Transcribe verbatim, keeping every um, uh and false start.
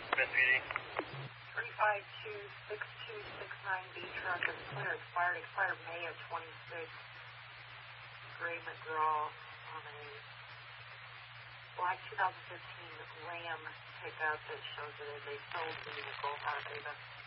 Smith P D. three five two six two six nine B truck is clear, expired, expired May of twenty-six. Gray McGraw on a black two thousand fifteen Ram pickup that shows it as a sold vehicle out of Ava.